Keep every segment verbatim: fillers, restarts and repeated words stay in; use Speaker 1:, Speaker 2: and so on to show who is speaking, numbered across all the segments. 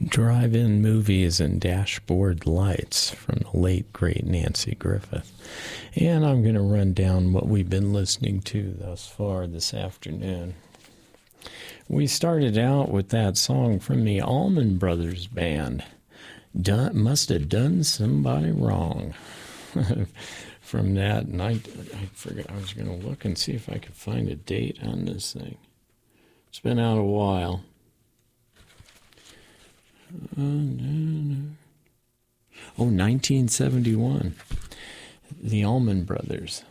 Speaker 1: Drive-in movies and dashboard lights from the late, great Nancy Griffith. And I'm going to run down what we've been listening to thus far this afternoon. We started out with that song from the Allman Brothers Band, Done, Must Have Done Somebody Wrong. From that, and I, I forgot, I was going to look and see if I could find a date on this thing. It's been out a while. Oh, nineteen seventy-one. The Allman Brothers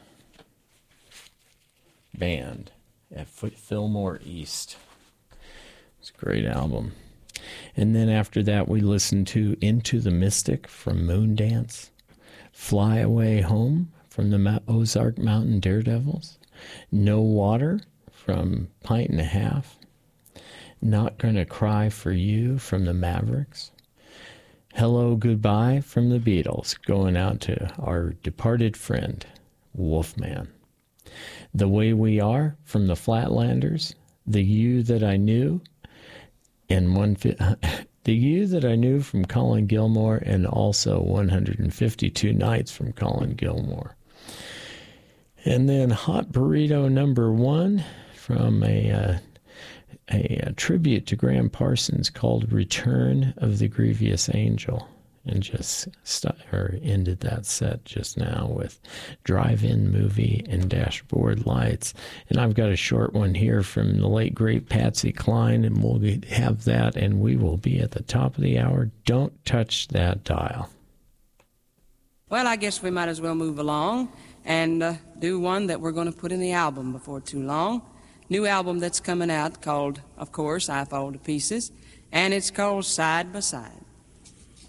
Speaker 1: Band at Fillmore East. It's a great album. And then after that, we listened to Into the Mystic from Moondance, Fly Away Home from the Ozark Mountain Daredevils, No Water from Pint and a Half, Not Gonna Cry for You from the Mavericks, Hello Goodbye from the Beatles, going out to our departed friend, Wolfman, The Way We Are from the Flatlanders, The You That I Knew, and one The You That I Knew from Colin Gilmore, and also one hundred fifty-two Nights from Colin Gilmore. And then Hot Burrito number one from a, uh, a, a tribute to Graham Parsons called Return of the Grievous Angel. And just st- or ended that set just now with Drive-In Movie and Dashboard Lights. And I've got a short one here from the late, great Patsy Cline, and we'll have that, and we will be at the top of the hour. Don't touch that dial.
Speaker 2: Well, I guess we might as well move along and uh, do one that we're going to put in the album before too long. New album that's coming out called, of course, I Fall to Pieces, and it's called Side by Side.